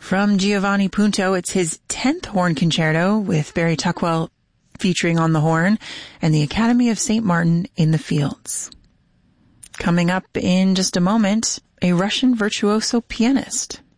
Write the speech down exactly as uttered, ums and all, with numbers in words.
From Giovanni Punto, it's his tenth horn concerto with Barry Tuckwell featuring on the horn and the Academy of Saint Martin in the Fields. Coming up in just a moment, a Russian virtuoso pianist.